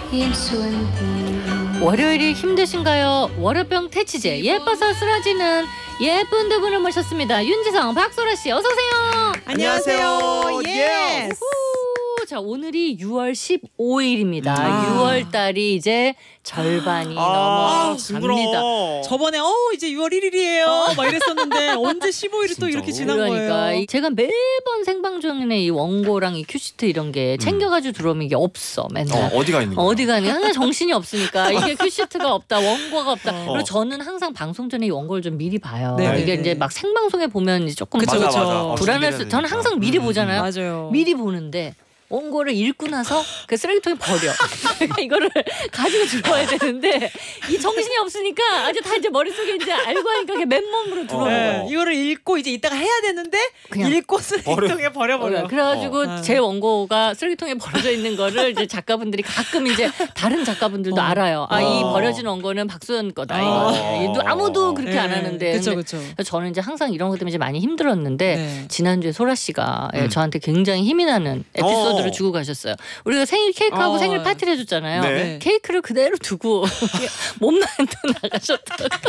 월요일이 힘드신가요? 월요병 퇴치제 예뻐서 쓰러지는 예쁜 두 분을 모셨습니다. 윤지성, 박소라 씨, 어서 오세요. 안녕하세요. 예. 자, 오늘이 6월 15일입니다. 6월 달이 이제 절반이 넘어갑니다. 저번에 이제 6월 1일이에요. 막 이랬었는데 언제 15일이 또 이렇게 지난 거예요. 제가 매번 생방송에 이 원고랑 이 큐시트 이런 게 챙겨가지고 들어오면 이게 없어. 맨날 어디가 있는 거야? 어디가 있는 항상 정신이 없으니까 이게 큐시트가 없다, 원고가 없다. 그리고 저는 항상 방송 전에 이 원고를 좀 미리 봐요. 이게 이제 막 생방송에 보면 조금 그쵸. 불안할 수. 저는 항상 미리 보잖아요. 맞아요. 미리 보는데. 원고를 읽고 나서 그 쓰레기통에 버려. 이거를 가지고 들어와야 되는데 이 정신이 없으니까 아주 다 이제 머릿속에 이제 알고 하니까 그게 맨몸으로 들어오는 거예요. 이거를 읽고 이제 이따가 해야 되는데 그냥 읽고 쓰레기통에 버려버려. 그래가지고 제 원고가 쓰레기통에 버려져 있는 거를 이제 작가분들이 가끔 이제 다른 작가분들도 알아요. 이 버려진 원고는 박소연 거다. 이거. 아무도 그렇게 안 하는데. 그렇죠. 저는 이제 항상 이런 것 때문에 이제 많이 힘들었는데 지난주에 소라 씨가 저한테 굉장히 힘이 나는 에피소드 를 주고 가셨어요. 우리가 생일 케이크하고 생일 파티를 해줬잖아요. 네. 케이크를 그대로 두고 몸만 또 나가셨더라고요.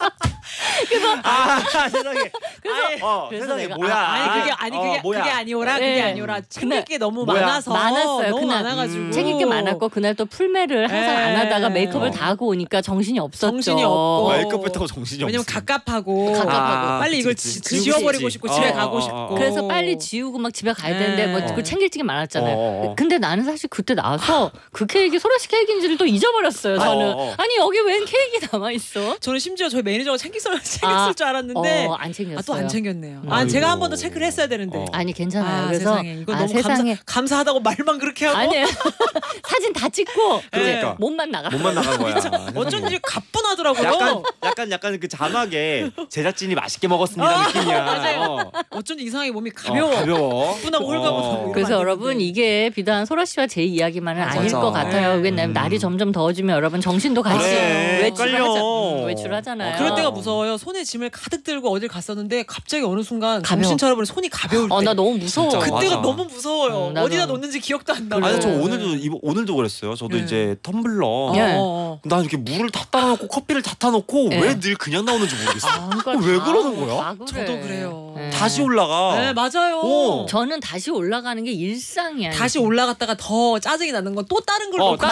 세상에. 그래서 세상에 내가 뭐야? 그게 아니오라. 챙길 게 너무 많았어요. 너무 그날 많아가지고 챙길 게 많았고 그날 또 풀매를 항상 안 하다가 메이크업을 다 하고 오니까 정신이 없었죠. 정신이 없고 메이크업 했다고 정신이 없어. 왜냐면 갑갑하고 그치. 빨리 이걸 지워버리고 싶고 집에 가고 싶고. 그래서 빨리 지우고 막 집에 가야 되는데 뭐 그걸 챙길 게 많았잖아요. 근데 나는 사실 그때 나와서 그 케이크 소라 씨 케이크인지를 또 잊어버렸어요. 저는 아니 여기 웬 케이크 남아 있어? 저는 심지어 저희 매니저가 챙겼을 줄 알았는데 안 챙겼어요. 또 안 챙겼네요. 제가 한 번 더 체크를 했어야 되는데. 아니 괜찮아요. 그래서 세상에. 이거 너무 감사하다고 말만 그렇게 하고. 아니에요. 사진 다 찍고 그러니까. 몸만 나간 거야. 어쩐지 가뿐하더라고요. 약간 그 자막에 제작진이 맛있게 먹었습니다 느낌이야. 맞아요. 어쩐지 이상하게 몸이 가벼워. 가뿐하고 홀가분하고. 그래서 여러분 이게 비단 소라 씨와 제 이야기만은 아닐 것 같아요. 왜냐면 날이 점점 더워지면 여러분 정신도 같이 외출하잖아요. 그럴 때가 무서워요. 손에 짐을 가득 들고 어딜 갔었는데 갑자기 어느 순간 정신 차려보니 손이 가벼울 때. 나 너무 무서워. 진짜, 그때가 맞아. 너무 무서워요. 어디다 놓는지 기억도 안 나고. 아니 저 오늘도 그랬어요. 저도 이제 텀블러. 난 이렇게 물을 다 따라놓고 커피를 다 타놓고 왜 늘 그냥 나오는지 모르겠어. 왜 그러는 거야? 저도 그래요. 다시 올라가. 네 맞아요. 저는 다시 올라가는 게 일상이야. 다시 올라갔다가 더 짜증이 나는 건 또 다른 걸 놓고.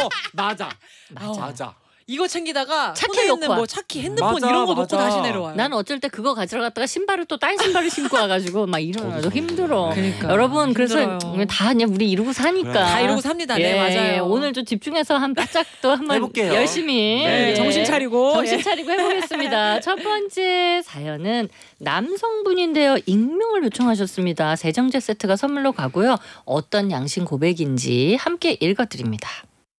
맞아. 이거 챙기다가 차키 손에 있는 차키, 핸드폰 이런 거 놓고 다시 내려와요. 나는 어쩔 때 그거 가지러 갔다가 신발을 또 딴 신발을 신고 와가지고 막 이러면 힘들어. 그러니까. 여러분 힘들어요. 그래서 다 그냥 우리 이러고 사니까. 다 이러고 삽니다. 네 맞아요. 오늘 좀 집중해서 한 바짝 또 한번 해볼게요. 열심히 정신 차리고 해보겠습니다. 첫 번째 사연은 남성분인데요. 익명을 요청하셨습니다. 세정제 세트가 선물로 가고요. 어떤 양심 고백인지 함께 읽어드립니다.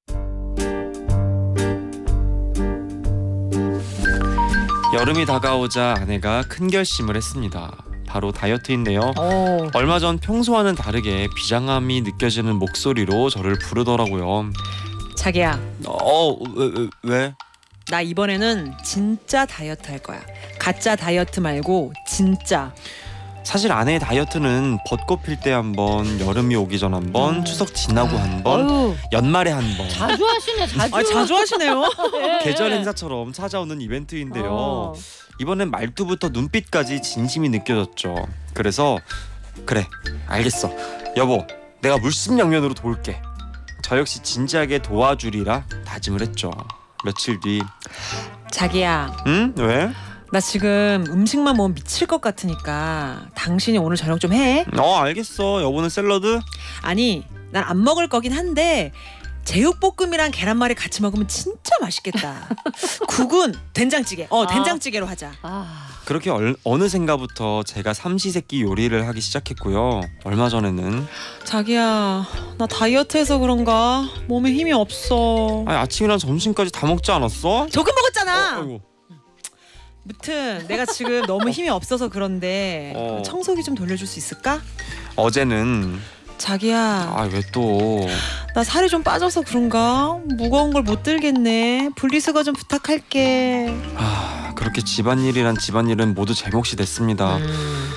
여름이 다가오자 아내가 큰 결심을 했습니다. 바로 다이어트인데요. 얼마 전 평소와는 다르게 비장함이 느껴지는 목소리로 저를 부르더라고요. 자기야. 왜? 나 이번에는 진짜 다이어트 할 거야. 가짜 다이어트 말고 진짜. 사실 아내의 다이어트는 벚꽃 필 때 한 번, 여름이 오기 전 한 번, 추석 지나고 한 번, 연말에 한 번. 자주 하시네. 자주 하시네요. 계절 행사처럼 찾아오는 이벤트인데요. 이번엔 말투부터 눈빛까지 진심이 느껴졌죠. 그래서 그래 알겠어. 여보 내가 물심양면으로 도울게. 저 역시 진지하게 도와주리라 다짐을 했죠. 며칠 뒤. 자기야. 응? 왜? 나 지금 음식만 먹으면 미칠 것 같으니까 당신이 오늘 저녁 좀 해. 알겠어. 여보는 샐러드? 아니 난 안 먹을 거긴 한데 제육볶음이랑 계란말이 같이 먹으면 진짜 맛있겠다. 국은 된장찌개. 된장찌개로 하자. 그렇게 어느샌가부터 제가 삼시세끼 요리를 하기 시작했고요. 얼마 전에는 자기야 나 다이어트해서 그런가 몸에 힘이 없어. 아침이랑 점심까지 다 먹지 않았어? 조금 먹었잖아. 무튼 내가 지금 너무 힘이 없어서 그런데 청소기 좀 돌려줄 수 있을까? 어제는 자기야 왜 또? 나 살이 좀 빠져서 그런가? 무거운 걸 못 들겠네. 분리수거 좀 부탁할게. 그렇게 집안일이란 집안일은 모두 제 몫이 됐습니다.